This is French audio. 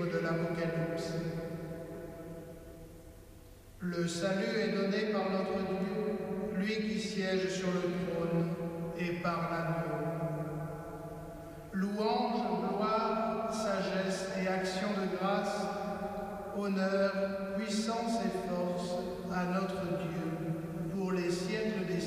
de l'Apocalypse. Le salut est donné par notre Dieu, lui qui siège sur le trône, et par l'agneau. Louange, gloire, sagesse et action de grâce, honneur, puissance et force à notre Dieu pour les siècles